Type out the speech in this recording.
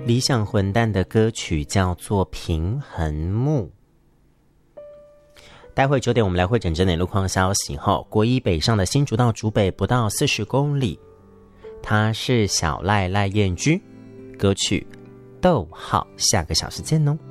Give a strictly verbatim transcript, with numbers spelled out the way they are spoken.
理想混蛋的歌曲叫做《平衡木》。待会九点我们来会诊这点路况消息后，国一北上的新竹到竹北不到四十公里，他是小赖赖燕居，歌曲逗号，下个小时见哦。